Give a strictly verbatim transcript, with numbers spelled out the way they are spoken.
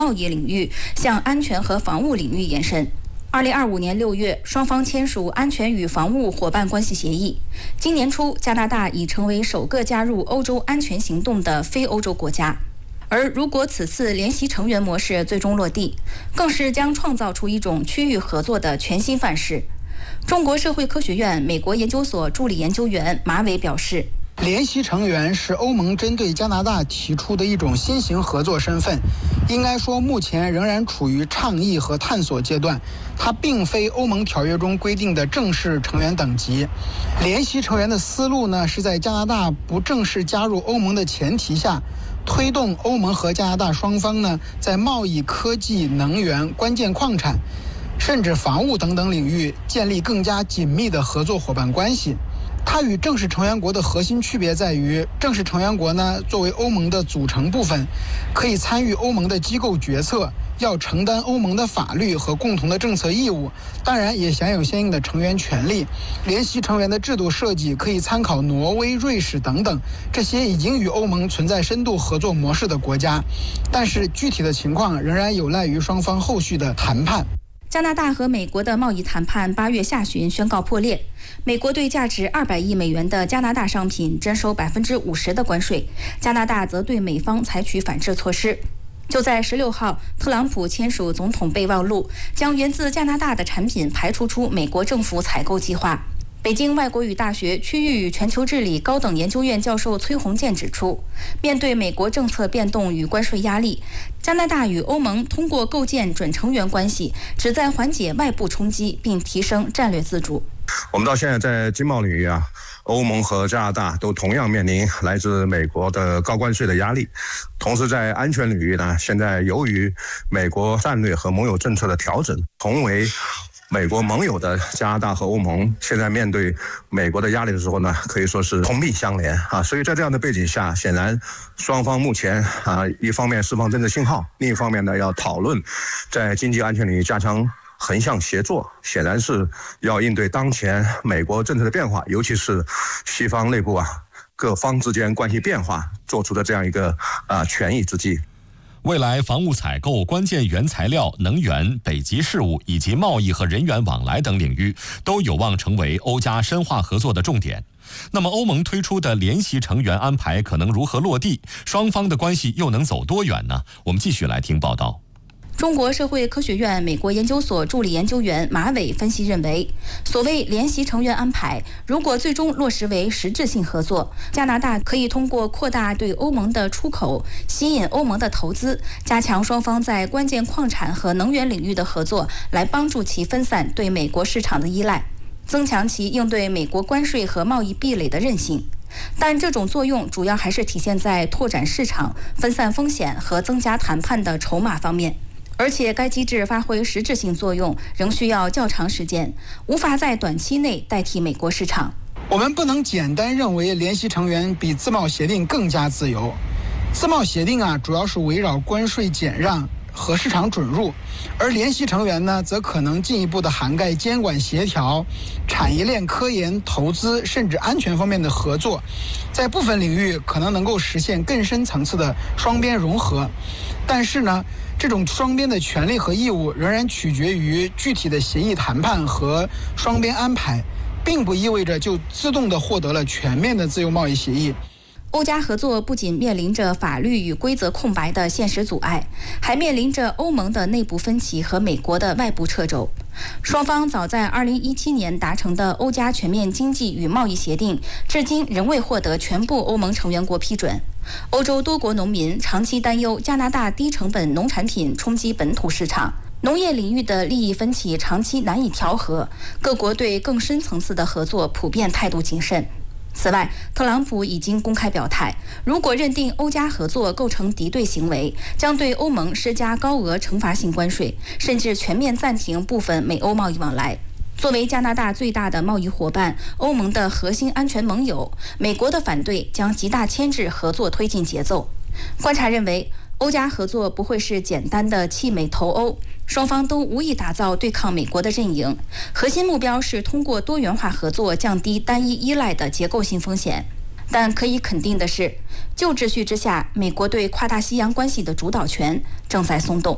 贸易领域向安全和防务领域延伸。二零二五年六月，双方签署安全与防务伙伴关系协议。今年初，加拿大已成为首个加入欧洲安全行动的非欧洲国家。而如果此次联席成员模式最终落地，更是将创造出一种区域合作的全新范式。中国社会科学院美国研究所助理研究员马伟表示， 联席成员是欧盟针对加拿大提出的一种新型合作身份，应该说目前仍然处于倡议和探索阶段，它并非欧盟条约中规定的正式成员等级。联席成员的思路呢，是在加拿大不正式加入欧盟的前提下，推动欧盟和加拿大双方呢，在贸易、科技、能源、关键矿产，甚至防务等等领域建立更加紧密的合作伙伴关系。它与正式成员国的核心区别在于，正式成员国呢，作为欧盟的组成部分，可以参与欧盟的机构决策，要承担欧盟的法律和共同的政策义务，当然也享有相应的成员权利。联席成员的制度设计可以参考挪威、瑞士等等这些已经与欧盟存在深度合作模式的国家，但是具体的情况仍然有赖于双方后续的谈判。 加拿大和美国的贸易谈判八月下旬宣告破裂，美国对价值二百亿美元的加拿大商品征收百分之五十的关税，加拿大则对美方采取反制措施。就在十六号，特朗普签署总统备忘录，将源自加拿大的产品排除出美国政府采购计划。北京外国语大学区域与全球治理高等研究院教授崔洪建指出，面对美国政策变动与关税压力，加拿大与欧盟通过构建准成员关系，旨在缓解外部冲击并提升战略自主。 我们到现在在经贸领域啊，欧盟和加拿大都同样面临来自美国的高关税的压力。同时在安全领域呢，现在由于美国战略和盟友政策的调整，同为美国盟友的加拿大和欧盟现在面对美国的压力的时候呢，可以说是同病相怜啊。所以在这样的背景下，显然双方目前啊，一方面释放政治信号，另一方面呢要讨论在经济安全领域加强横向协作，显然是要应对当前美国政策的变化，尤其是西方内部啊各方之间关系变化做出的这样一个啊权宜之计。 未来防务采购、关键原材料、能源、北极事务以及贸易和人员往来等领域都有望成为欧加深化合作的重点。那么欧盟推出的联席成员安排可能如何落地？双方的关系又能走多远呢？我们继续来听报道。 中国社会科学院美国研究所助理研究员马伟分析认为，所谓联席成员安排，如果最终落实为实质性合作，加拿大可以通过扩大对欧盟的出口，吸引欧盟的投资，加强双方在关键矿产和能源领域的合作，来帮助其分散对美国市场的依赖，增强其应对美国关税和贸易壁垒的韧性。但这种作用主要还是体现在拓展市场、分散风险和增加谈判的筹码方面。而且该机制发挥实质性作用仍需要较长时间，无法在短期内代替美国市场。 我们不能简单认为联席成员比自贸协定更加自由。自贸协定啊，主要是围绕关税减让和市场准入，而联席成员呢，则可能进一步的涵盖监管协调、产业链科研、投资甚至安全方面的合作，在部分领域可能能够实现更深层次的双边融合。但是呢，这种双边的权利和义务仍然取决于具体的协议谈判和双边安排，并不意味着就自动地获得了全面的自由贸易协议。 欧加合作不仅面临着法律与规则空白的现实阻碍，还面临着欧盟的内部分歧和美国的外部掣肘。双方早在二零一七年达成的欧加全面经济与贸易协定，至今仍未获得全部欧盟成员国批准。欧洲多国农民长期担忧加拿大低成本农产品冲击本土市场，农业领域的利益分歧长期难以调和，各国对更深层次的合作普遍态度谨慎。此外，特朗普已经公开表态，如果认定欧加合作构成敌对行为，将对欧盟施加高额惩罚性关税，甚至全面暂停部分美欧贸易往来。作为加拿大最大的贸易伙伴，欧盟的核心安全盟友，美国的反对将极大牵制合作推进节奏。观察认为，欧加合作不会是简单的弃美投欧，双方都无意打造对抗美国的阵营，核心目标是通过多元化合作降低单一依赖的结构性风险。但可以肯定的是，旧秩序之下，美国对跨大西洋关系的主导权正在松动。